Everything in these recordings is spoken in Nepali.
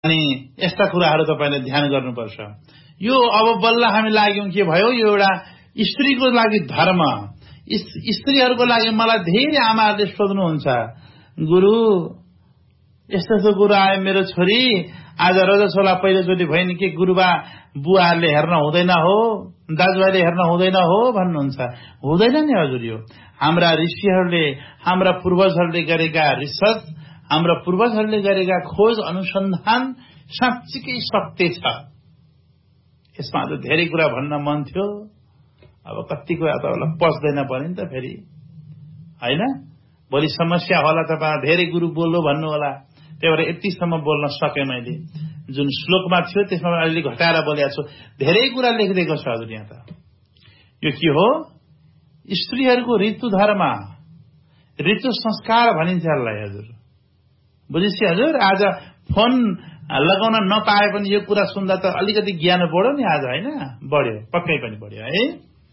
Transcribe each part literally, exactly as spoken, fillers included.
अनि यस्ता कुराहरू तपाईले ध्यान गर्नुपर्छ। यो अब बल्ल हामी लाग्यौं के भयो, यो एउटा स्त्रीको लागि धर्म, स्त्रीहरूको लागि। मलाई धेरै आमाहरूले सोध्नुहुन्छ, गुरु यस्तो यस्तो कुरा आयो, मेरो छोरी आज रजस्वला पहिलोचोटि भयो नि, के गुरुबा बुवाहरूले हेर्न हुँदैन हो, दाजुभाइले हेर्न हुँदैन हो भन्नुहुन्छ। हुँदैन नि हजुर। यो हाम्रा ऋषिहरूले, हाम्रा पूर्वजहरूले गरेका रिसर्च, हाम्रा पूर्वजहरूले गरेका खोज अनुसन्धान साँच्चीकै सत्य छ। यसमा अझ धेरै कुरा भन्न मन थियो, अब कति कुरा तपाईँलाई पच्दैन पनि नि त फेरि, होइन? भोलि समस्या होला, तपाईँ धेरै गुरु बोल्नु भन्नु होला, त्यही भएर यतिसम्म बोल्न सकेँ मैले। जुन श्लोकमा थियो त्यसमा अलिअलि घटाएर बोलेको छु। धेरै कुरा लेखिदिएको छ हजुर यहाँ त। यो के हो? स्त्रीहरूको ऋतु धर्म, ऋतु संस्कार भनिन्छ यसलाई हजुर। बुझेपछि हजुर? आज फोन लगाउन नपाए पनि यो कुरा सुन्दा त अलिकति ज्ञान बढ्यो नि आज, होइन? बढ्यो, पक्कै पनि बढ्यो है।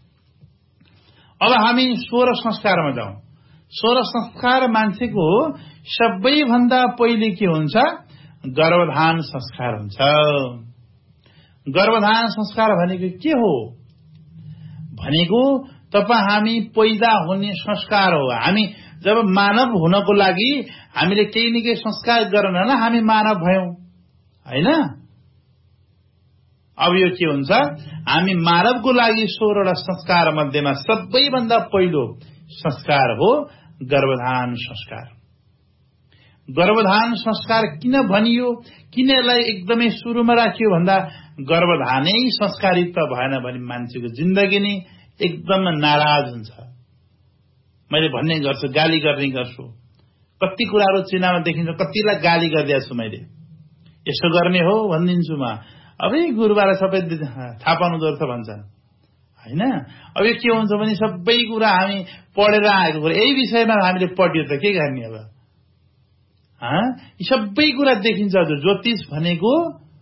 अब हामी सोह्र संस्कारमा जाउँ। सोह्र संस्कार मान्छेको सबैभन्दा पहिले के हुन्छ? गर्भधान संस्कार हुन्छ। गर्भधान संस्कार भनेको के हो भनेको तपाईँ हामी पैदा हुने संस्कार हो। हामी जब मानव हुनको लागि हामीले केही न केही संस्कार गर्न न हामी मानव भयौं, होइन? अब यो के हुन्छ? हामी मानवको लागि सोह्रवटा संस्कार मध्येमा सबैभन्दा पहिलो संस्कार हो गर्भधान संस्कार। गर्भधान संस्कार किन भनियो, किन यसलाई एकदमै सुरुमा राखियो भन्दा गर्भधानै संस्कारित भएन भने मान्छेको जिन्दगी नै एकदम नाराज हुन्छ। मैले भन्ने गर्छु, गाली गर्ने गर्छु। कति कुराहरू चिनामा देखिन्छ, कतिलाई गाली गरिदिएको छु मैले। यसो गर्ने हो भनिदिन्छु म। अब गुरुबालाई सबै थाहा पाउनु जरुरत भन्छन्, होइन? अब यो के हुन्छ भने सबै कुरा हामी पढेर आएको कुरा, यही विषयमा हामीले पढ्यो त के गर्ने अब? यी सबै कुरा देखिन्छ हजुर। ज्योतिष भनेको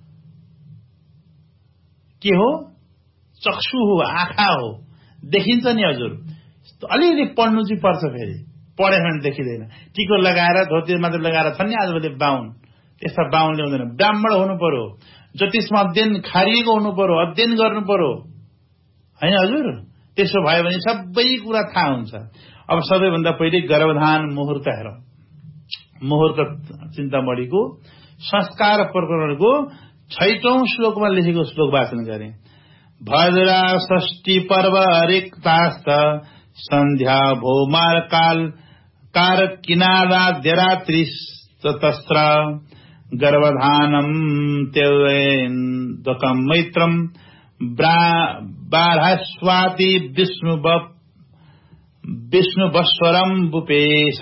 के हो? चक्षु हो, आँखा हो, देखिन्छ नि हजुर। अलिअलि पढ्नु चाहिँ पर्छ, फेरि पढ्यो भने देखिँदैन। टिको लगाएर धोती मात्र लगाएर छन् नि आजभोलि बाहुन, त्यस्ता बाहुन ल्याउँदैन। ब्राह्मण हुनु पर्यो, ज्योतिषमा अध्ययन खारिएको हुनु पर्यो, अध्ययन गर्नु पर्यो, होइन हजुर? त्यसो भयो भने सबै कुरा थाहा हुन्छ। अब सबैभन्दा पहिले गर्भधान मुहुर्त हेरौँ। मुहुर्त चिन्तामणिको संस्कार प्रकरणको छैटौं श्लोकमा लेखेको श्लोक वाचन गरे। भद्रा षष्ठी पर्व रिक्तास्त सन्ध्या भौमार काल कार किनाराद्यरात्रि तस्त्र गर्भधानम तेवेन्दकम मैत्रम बारहस्वाति विष्णु विष्णु बस्वरम बुपेश।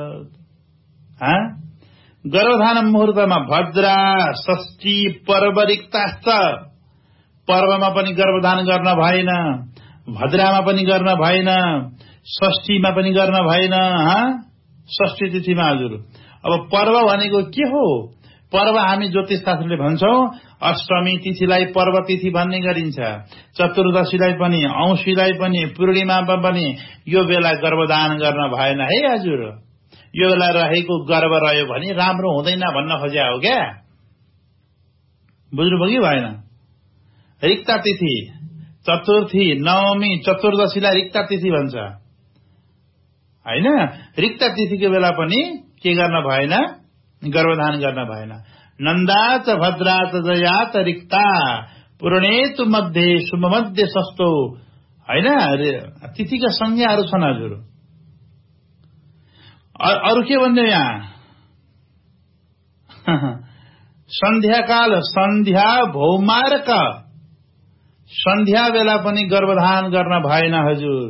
गर्भधान मुहुर्तमा भद्रा षष्ठी पर्व रिक्तास्त, पर्वमा पनि गर्भधान गर्न भएन, भद्रामा पनि गर्न भएन, षष्ठीमा पनि गर्न भएन। षष्ठी तिथिमा हजुर। अब पर्व भनेको के हो? पर्व हामी ज्योतिष शास्त्रले भन्छौं अष्टमी तिथिलाई पर्व तिथि भन्ने गरिन्छ, चतुर्दशीलाई पनि, औँसीलाई पनि, पूर्णिमामा पनि यो बेला गर्भधान गर्न भएन है हजुर। यो बेला रहेको गर्भ रह्यो भने राम्रो हुँदैन भन्न खोज्या हो क्या? बुझ्नुभयो कि भएन? रिक्ता तिथि, चतुर्थी, नवमी, चतुर्दशीलाई रिक्ता तिथि भन्छ, होइन? रिक्ता तिथिको बेला पनि के गर्न भएन? गर्भधान गर्न भएन। नन्दा च भद्रा च जया च रिक्ता पूर्णेतु मध्ये शुभ मध्य सस्तो, होइन? तिथिका संज्ञाहरू छन् हजुर। अरू के भन्यो यहाँ? सन्ध्याकाल, सन्ध्या भौमार्क, सन्ध्या बेला पनि गर्भधान गर्न भएन हजुर।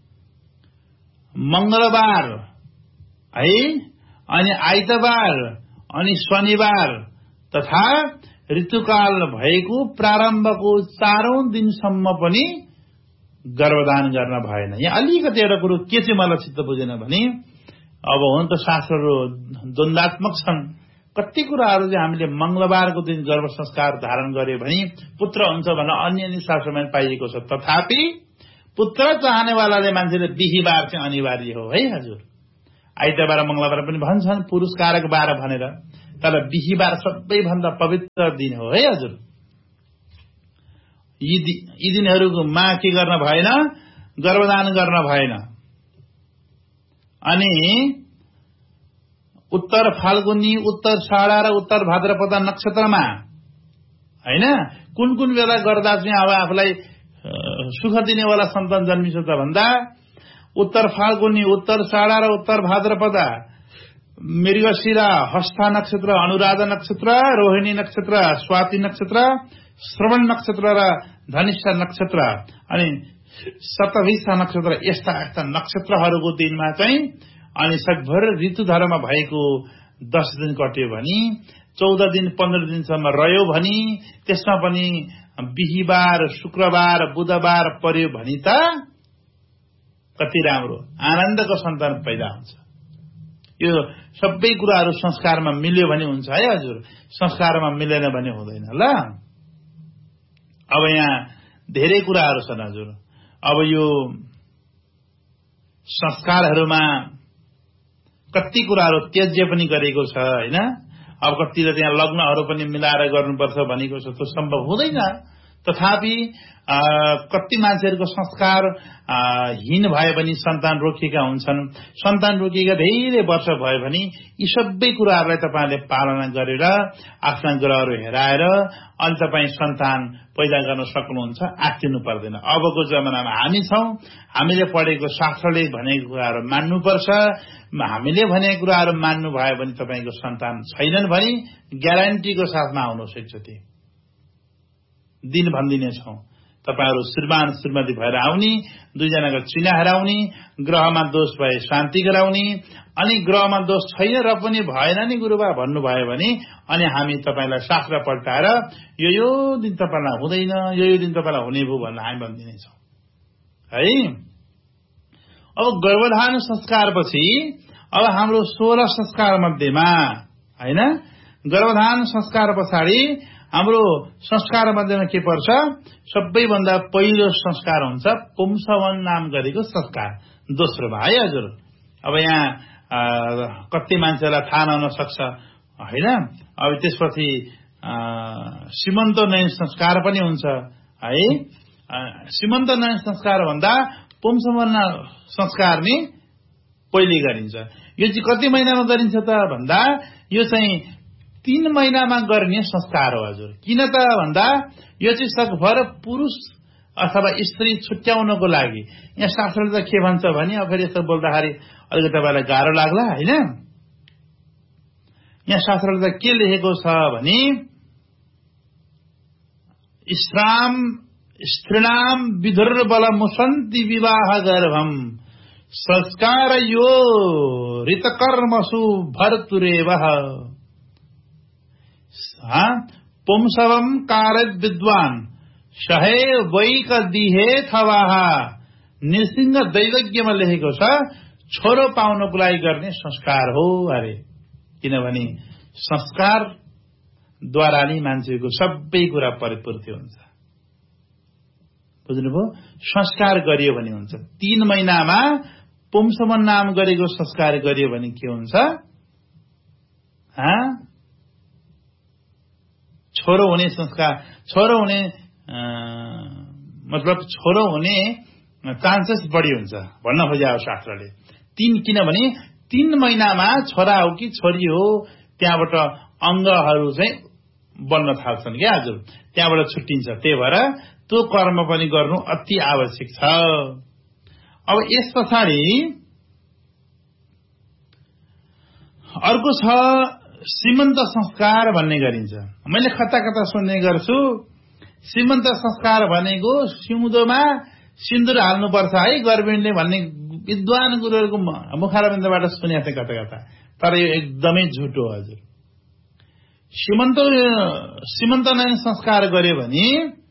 मंगलबार है, अनि आइतबार, अनि शनिबार तथा ऋतुकाल भएको प्रारम्भको चारौं दिनसम्म पनि गर्भधान गर्न भएन। यहाँ अलिकति एउटा कुरो के चाहिँ मलाई चित्त बुझेन भने, अब हुन त शास्त्रहरू द्वन्द्वात्मक छन्। कति कुराहरू चाहिँ हामीले मंगलबारको दिन गर्भ संस्कार धारण गर्यो भने पुत्र हुन्छ भनेर अन्य अन्य शास्त्रमा पाइएको छ। तथापि पुत्र चाहनेवालाले मान्छेले बिहीबार चाहिँ अनिवार्य हो है हजुर। आइतबार मंगलबार पनि भन्छन् पुरुष कारक बार भनेर, तर बिहीबार सबैभन्दा पवित्र दिन हो है हजुर। यी दिनहरूमा के गर्न भएन, गर्भदान गर्न भएन। अनि उत्तर फाल्गुनी, उत्तर साडा र उत्तर भाद्रपद नक्षत्रमा हैन कुन कुन बेला गर्दा चाहिँ अब आफूलाई सुख दिनेवाला सन्तान जन्मिन्छ त भन्दा उत्तर फाल्गुनी, उत्तर साडा र उत्तर भाद्रपद, मृगशिरा, हस्ता नक्षत्र, अनुराधा नक्षत्र, रोहिणी नक्षत्र, स्वाति नक्षत्र, श्रवण नक्षत्र र धनिष्ठा नक्षत्र अनि शतभिषा नक्षत्र, यस्ता यस्ता नक्षत्रहरूको दिनमा चाहिँ अनि सकभर ऋतु धर्म भएको दस दिन कट्यो भने चौध दिन पन्ध्र दिनसम्म रह्यो भने त्यसमा पनि बिहीबार, शुक्रबार, बुधबार पर्यो भने त कति राम्रो आनन्दको सन्तान पैदा हुन्छ। यो सबै कुराहरू संस्कारमा मिल्यो भने हुन्छ है हजुर, संस्कारमा मिलेन भने हुँदैन ल। अब यहाँ धेरै कुराहरू छन् हजुर। अब यो संस्कारहरूमा कति कुराहरू त्याज्य पनि गरेको छ हैन। अब कतिले त्यहाँ लग्नहरू पनि मिलाएर गर्नुपर्छ भनेको छ, त्यो सम्भव हुँदैन। तथापि कति मान्छेहरूको संस्कार हीन भयो भने सन्तान रोकिएका हुन्छन्। सन्तान रोकिएका धेरै वर्ष भयो भने यी सबै कुराहरूलाई तपाईँले पालना गरेर आफ्ना ग्रहहरू हेराएर अनि तपाईँ सन्तान पैदा गर्न सक्नुहुन्छ, आत्तिनु पर्दैन। अबको जमानामा हामी छौं, हामीले पढेको शास्त्रले भनेको कुराहरू मान्नुपर्छ। हामीले भनेको कुराहरू मान्नु भयो भने तपाईँको सन्तान छैनन् भने ग्यारेन्टीको साथमा आउनुहोस् एकचोटि दिन भन्दिने छौं। तपाईहरु श्रीमान श्रीमती भएर आउने, दुईजनाको चिना हराउने, ग्रहमा दोष भए शान्ति गराउने, अनि ग्रहमा दोष छैन र पनि भएन नि गुरुबा भन्नुभयो भने अनि हामी तपाईलाई शास्त्र पल्टाएर यो यो दिन तपाईलाई हुँदैन, यो यो दिन तपाईलाई हुने भो भनेर हामी भन्दिने छौं है। अब गर्भधारण संस्कारपछि अब हाम्रो सोह्र संस्कार मध्येमा हैन, गर्भधारण संस्कार पछाडि हाम्रो संस्कार मध्येमा के पर्छ? सबैभन्दा पहिलो संस्कार हुन्छ पुंसवन नाम गरेको संस्कार, दोस्रोमा है हजुर। अब यहाँ कति मान्छेलाई थाहा नहुन सक्छ हैन। अब त्यसपछि सीमन्तोन्नयन संस्कार पनि हुन्छ है। सीमन्तोन्नयन संस्कार भन्दा पुंसवन संस्कार नि पहिले गरिन्छ। यो चाहिँ कति महिनामा गरिन्छ त भन्दा यो चाहिँ तीन महिनामा गर्ने संस्कार हो हजुर। किन त भन्दा यो चाहिँ सकभर पुरुष अथवा स्त्री छुट्याउनको लागि। यहाँ शास्त्रले त के भन्छ भने अब फेरि यस्तो बोल्दाखेरि अलिकति तपाईलाई गाह्रो लाग्ला हैन। यहाँ शास्त्रले त के लेखेको छ भने स्त्राम स्त्रीणाम विदुर्बल मुसन्ति विवाह गर्भम संस्कार यो ऋतकर्मसु भर्तुरेवः पुंसवम कारद विद्वान सहे वैक दिहे थवाह। नृसिंह दैवज्ञमा लेखेको छ छोरो पाउनको लागि गर्ने संस्कार हो अरे। किनभने संस्कार द्वारा नै मान्छेको सबै कुरा परिपूर्ति हुन्छ। बुझ्नुभयो? संस्कार गरियो भने हुन्छ। तीन महिनामा पुंसवन नाम गरेको संस्कार गरियो भने के हुन्छ? छोरो हुने संस्कार, छोरो हुने मतलब छोरो हुने चान्सेस बढी हुन्छ भन्न खोजेको शास्त्रले। तीन किनभने तीन महिनामा छोरा हो कि छोरी हो त्यहाँबाट अंगहरू चाहिँ बन्न थाल्छन् क्या हजुर, त्यहाँबाट छुट्टिन्छ। त्यही भएर त्यो कर्म पनि गर्नु अति आवश्यक छ। अब यस पछाडि अर्को छ सीमन्त संस्कार भन्ने गरिन्छ। मैले कता कता सुन्ने गर्छु सीमन्त संस्कार भनेको सिउँदोमा सिन्दुर हाल्नुपर्छ है गर्भिणीले भन्ने विद्वान गुरुहरूको मुखारबिन्दबाट सुनेको थिएँ कता कता। तर यो एकदमै झुटो हजुर। सीमन्त सीमन्तोन्नयन संस्कार गर्यो भने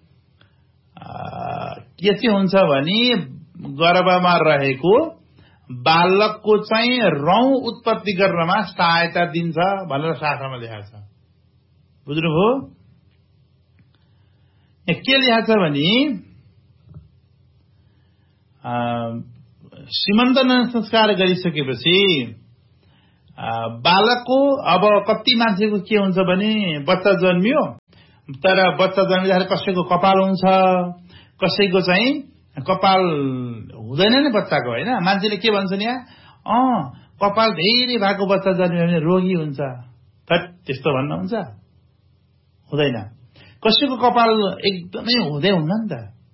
के चाहिँ हुन्छ भने गर्भमा रहेको बालकको चाहिँ रौं उत्पत्ति गर्नमा सहायता दिन्छ भनेर शास्त्रमा लेखेको छ। बुझ्नुभयो? के लेखेको छ भने सीमन्तोन्नयन संस्कार गरिसकेपछि बालकको अब कति मान्छेको के हुन्छ भने बच्चा जन्मियो तर बच्चा जन्मिँदाखेरि कसैको कपाल हुन्छ कसैको चाहिँ कपाल हुँदैन नि बच्चाको होइन मान्छेले के भन्छन् यहाँ अँ कपाल धेरै भएको बच्चा जन्मियो भने रोगी हुन्छ तर त्यस्तो भन्न हुन्छ हुँदैन कसैको कपाल एकदमै हुँदै हुन्न नि त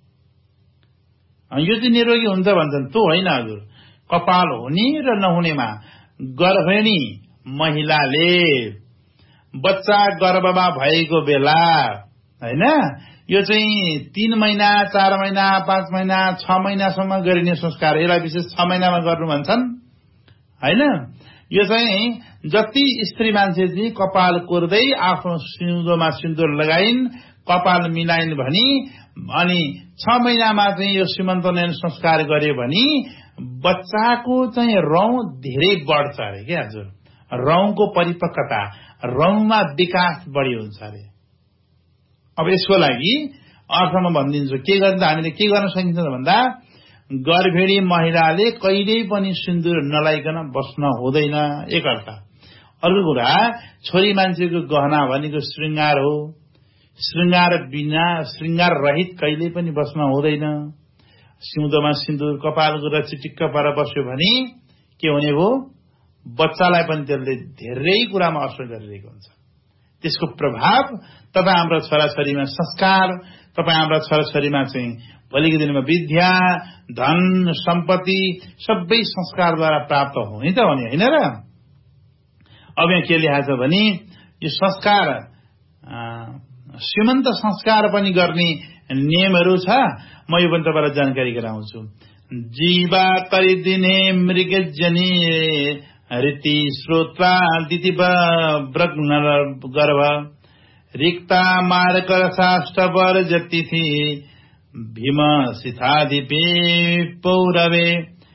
यो चाहिँ निरोगी हुन्छ भन्छन् त्यो होइन हजुर कपाल हुने र नहुनेमा गर्भिणी महिलाले बच्चा गर्भमा भएको बेला होइन यो चाहिँ तीन महिना चार महिना पाँच महिना छ महिनासम्म गरिने संस्कार यसलाई विशेष छ महिनामा गर्नु भन्छन् होइन यो चाहिँ जति स्त्री मान्छे चाहिँ कपाल कोर्दै आफ्नो सिउँदोमा सिन्दुर लगाइन् कपाल मिलाइन् भनी अनि छ महिनामा चाहिँ यो सीमन्तोन्नयन संस्कार गर्यो भने बच्चाको चाहिँ रौँ धेरै बढ्छ अरे क्या हजुर रौँको परिपक्वता रौँमा विकास बढी हुन्छ अरे अब यसको लागि अर्थमा भनिदिन्छु के गर्ने त हामीले के गर्न सकिन्छ भन्दा गर्भिणी महिलाले कहिल्यै पनि सिन्दुर नलाइकन बस्न हुँदैन एक अर्थ अर्को कुरा छोरी मान्छेको गहना भनेको श्रृंगार हो श्रृंगार बिना श्रृंगार रहित कहिल्यै पनि बस्न हुँदैन सिउँदोमा सिन्दुर कपालको र चिटिक्क पर बस्यो भने के हुने हो बच्चालाई पनि त्यसले धेरै कुरामा असर गरिरहेको हुन्छ त्यसको प्रभाव तपाईँ हाम्रो छोराछोरीमा संस्कार तपाईँ हाम्रो छोराछोरीमा चाहिँ भोलिको दिनमा विद्या धन सम्पत्ति सबै संस्कारद्वारा प्राप्त हुने त भने होइन र अब यहाँ के लेखा छ भने यो संस्कार सीमन्त संस्कार पनि गर्ने नियमहरू छ म यो पनि तपाईँलाई जानकारी गराउँछु जीवा करिदिने मृगजनी रीति श्रोत्रा दिति ब्रग्न गर्भ रिक्ता मारकर साष्टवर जतिथि भीम सिथाधिपे पौरवे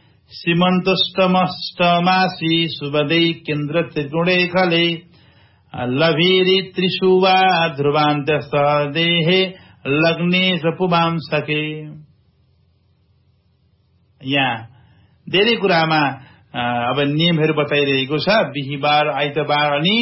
सीमन्तोष्टमष्टमासी सुबदै केन्द्र त्रिगुणे खले लभीरि त्रिशुवा ध्रुवान्त देहे लग्ने पुमाम सके यहाँ धेरै कुरामा अब नियमहरू बताइरहेको छ बिहीबार आइतबार अनि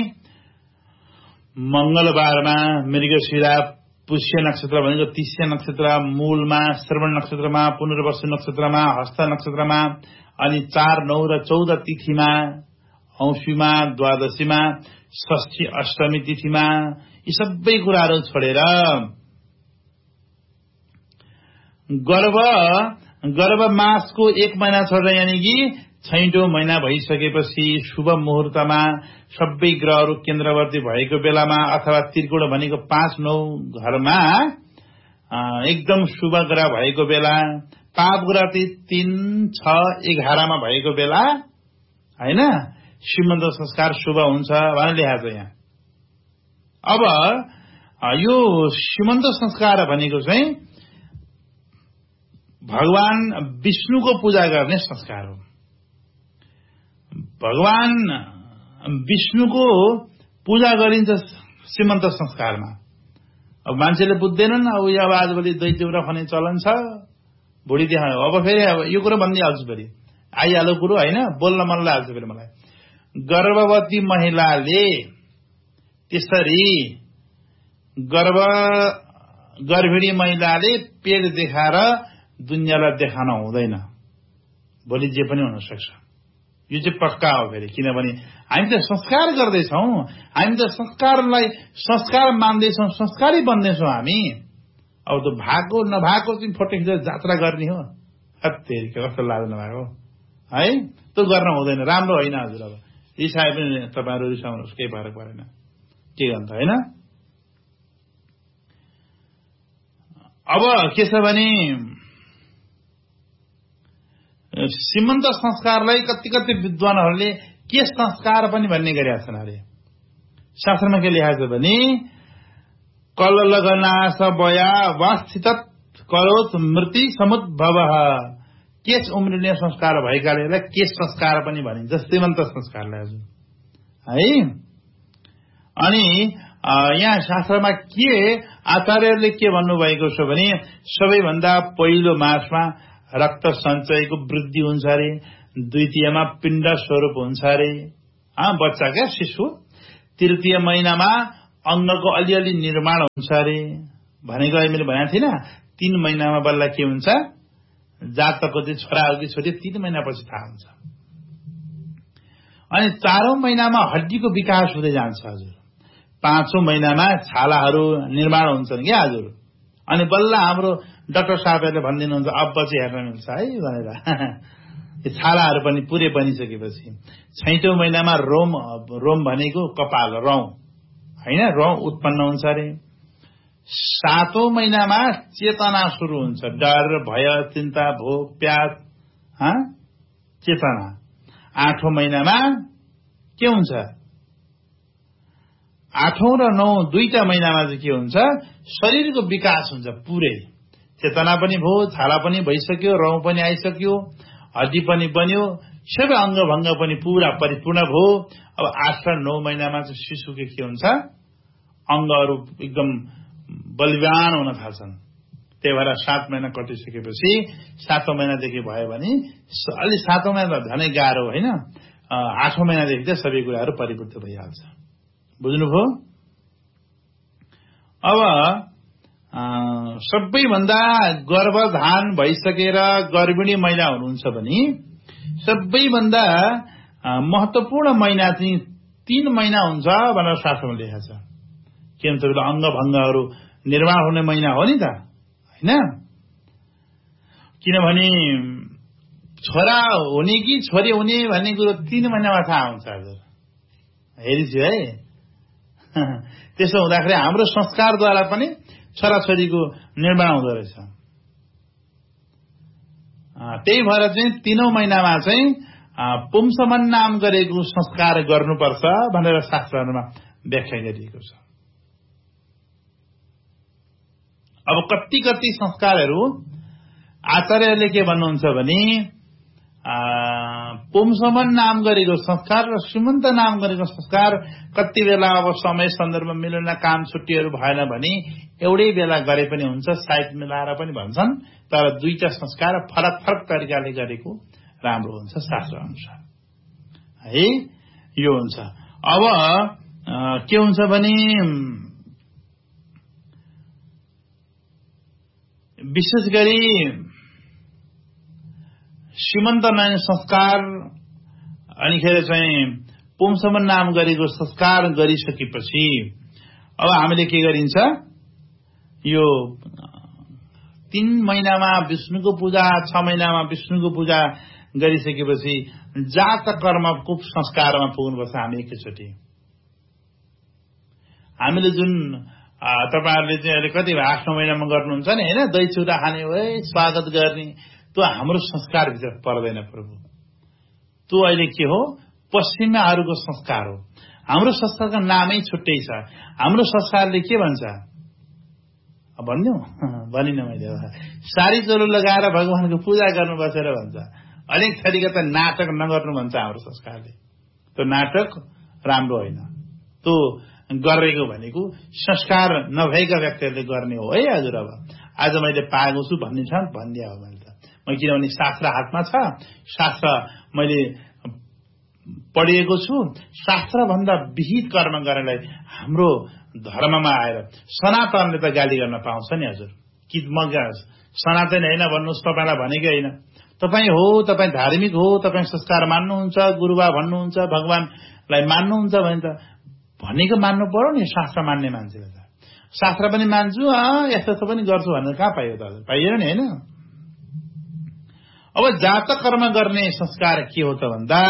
मंगलबारमा मृगशिरा पुष्य नक्षत्र भनेको तिस्या नक्षत्र मूलमा श्रवण नक्षत्रमा पुनर्वसु नक्षत्रमा हस्त नक्षत्रमा अनि चार नौ र चौध तिथिमा औँसीमा द्वादशीमा षष्ठी अष्टमी तिथिमा यी सबै कुराहरू छोडेर गर्भ गर्भ मासको एक महिना छोडेर यानी कि छैटौं महिना भइसकेपछि शुभ मुहूर्तमा सबै ग्रहहरू केन्द्रवर्ती भएको बेलामा अथवा त्रिकोण भनेको पाँच नौ घरमा एकदम शुभ ग्रह भएको बेला पाप ग्रह तीन छ एघारमा भएको बेला होइन सीमन्त संस्कार शुभ हुन्छ भनेर लेखाएको छ यहाँ अब यो सीमन्त संस्कार भनेको चाहिँ भगवान विष्णुको पूजा गर्ने संस्कार हो भगवान विष्णुको पूजा गरिन्छ सीमन्त संस्कारमा अब मान्छेले बुझ्दैनन् अब यो अब आजभोलि दही चिउरा खाने चलन छ भुँडी देखायो अब फेरि अब यो कुरो भनिदिइहाल्छु फेरि आइहाल्यो कुरो होइन बोल्न मन लाग्छ फेरि मलाई गर्भवती महिलाले त्यसरी गर्भ गर्भिणी महिलाले पेट देखाएर दुनियाँलाई देखाउन हुँदैन भोलि जे पनि हुन सक्छ यो चाहिँ पक्का हो फेरि किनभने हामी त संस्कार गर्दैछौँ हामी त संस्कारलाई संस्कार मान्दैछौँ संस्कारी बन्दैछौँ हामी अब त भएको नभएको चाहिँ फोटो खिचेर जात्रा गर्ने हो हत्तेरी कस्तो लाग्नु भएको है त्यो गर्न हुँदैन राम्रो होइन हजुर अब रिसाए पनि तपाईँहरू रिसाउनुहोस् केही फरक परेन के गर्नु होइन अब के छ भने सीमन्त संस्कारलाई कति कति विद्वानहरूले के संस्कार पनि भन्ने गरेका छन् अरे शास्त्रमा के लेखाएको छ भने कललगनास बया वास्थित करोत् मृति समुद्भव केश उम्रिने संस्कार भएकाले केश संस्कार पनि भनिन्छ सीमन्त संस्कारलाई हजुर है अनि यहाँ शास्त्रमा के आचार्यहरूले के भन्नुभएको छ भने सबैभन्दा पहिलो मासमा रक्त सञ्चयको वृद्धि हुन्छ अरे द्वितीयमा पिण्ड स्वरूप हुन्छ अरे बच्चाका शिशु तृतीय महिनामा अङ्गको अलिअलि निर्माण हुन्छ अरे भनेको मैले भनेको थिइनँ। तीन महिनामा बल्ल के हुन्छ, जातकको चाहिँ छोरा हो कि छोरी तीन महिनापछि थाहा हुन्छ। अनि चारौं महिनामा हड्डीको विकास हुँदै जान्छ हजुर। पाँचौं महिनामा छालाहरू निर्माण हुन्छन् क्या हजुर। अनि बल्ल हाम्रो डाक्टर साहबहरूले भनिदिनुहुन्छ अब चाहिँ हेर्न मिल्छ है भनेर। यो छालाहरू पनि पुरै बनिसकेपछि छैटौं महिनामा रोम रोम भनेको कपाल रौं होइन, रौं उत्पन्न हुन्छ अरे। सातौं महिनामा चेतना सुरु हुन्छ, डर भय चिन्ता भोग प्यास चेतना। आठौं महिनामा के हुन्छ, आठौं र नौ दुईटा महिनामा चाहिँ के हुन्छ, शरीरको विकास हुन्छ पुरै। चेतना पनि भयो, छाला पनि भइसक्यो, रौं पनि आइसक्यो, हड्डी पनि बन्यो, सबै अङ्ग भङ्ग पनि पूरा परिपूर्ण भयो। अब आठ र नौ महिनामा चाहिँ शिशुको के हुन्छ, अङ्गहरू एकदम बलवान हुन थाल्छन्। त्यही भएर सात महिना कटिसकेपछि सातौं महिनादेखि भयो भने अलि सातौं महिना त झनै गाह्रो होइन, आठौं महिनादेखि चाहिँ सबै कुराहरू परिपूर्ण भइहाल्छ। बुझ्नुभयो? अब सबैभन्दा गर्भधान भइसकेर गर्भिणी महिला हुनुहुन्छ भने सबैभन्दा महत्वपूर्ण महिना चाहिँ तीन महिना हुन्छ भनेर शास्त्रमा लेखेको छ। के भन्छ भने अङ्ग भङ्गहरू निर्माण हुने महिना हो नि त होइन। किनभने छोरा हुने कि छोरी हुने भन्ने कुरो तीन महिनामा थाहा हुन्छ हजुर। हेरिछु है। त्यसो हुँदाखेरि हाम्रो संस्कारद्वारा पनि छोराछोरीको निर्माण हुँदो रहेछ। त्यही भएर चाहिँ तीनौं महिनामा चाहिँ पुंसमन नाम गरेको संस्कार गर्नुपर्छ भनेर शास्त्रहरूमा व्याख्या गरिएको छ। अब कति कति संस्कारहरू आचार्यहरूले के भन्नुहुन्छ भने पुंसमन नाम गरेको संस्कार र श्रीमन्त नाम गरेको संस्कार कति बेला अब समय सन्दर्भ मिलेन, काम छुट्टीहरू भएन भने एउटै बेला गरे पनि हुन्छ, साइड मिलाएर पनि भन्छन्। तर दुईटा संस्कार फरक फरक तरिकाले गरेको राम्रो हुन्छ शास्त्र अनुसार है। यो हुन्छ। अब के हुन्छ भने विशेष गरी श्रीमन्त नाम संस्कार अनिखेर चाहिँ पुंसमन नाम गरेको संस्कार गरिसकेपछि अब हामीले के गरिन्छ, यो तीन महिनामा विष्णुको पूजा, छ महिनामा विष्णुको पूजा गरिसकेपछि जात कर्मको संस्कारमा पुग्नुपर्छ हामी एकैचोटि। हामीले जुन तपाईहरुले चाहिँ अहिले कति आठ नौ महिनामा गर्नुहुन्छ नि होइन, दही चिउरा खाने हो स्वागत गर्ने, त्यो हाम्रो संस्कारभित्र पर्दैन प्रभु। त्यो अहिले के हो, पश्चिमाहरूको संस्कार हो। हाम्रो संस्कारको नामै छुट्टै छ। हाम्रो संस्कारले के भन्छ भन्नु भनिन मैले, सारी चोलो लगाएर भगवानको पूजा गर्नु बसेर भन्छ। अनेक थरीका त नाटक नगर्नु भन्छ हाम्रो संस्कारले। त्यो नाटक राम्रो होइन। त्यो गरेको भनेको संस्कार नभएका व्यक्तिहरूले गर्ने हो है हजुर। अब आज मैले पाएको छु भन्ने छ भनिदिया हो मैले त। म किनभने शास्त्र हातमा छ, शास्त्र मैले पढिएको छु। शास्त्र भन्दा विहित कर्म गर्नलाई हाम्रो धर्ममा आएर सनातनले त गाली गर्न पाउँछ नि हजुर। कि म सनातन होइन भन्नुहोस्, तपाईँलाई भनेकै होइन। तपाईँ हो, तपाईँ धार्मिक हो, तपाईँ संस्कार मान्नुहुन्छ, गुरुबा भन्नुहुन्छ, भगवानलाई मान्नुहुन्छ भने त भनेको मान्नु पर्यो नि। शास्त्र मान्ने मान्छेले त शास्त्र पनि मान्छु यस्तो यस्तो पनि गर्छु भनेर कहाँ पाइयो त हजुर, पाइएन नि होइन। अब जातक कर्म गर्ने संस्कार के हो त भन्दा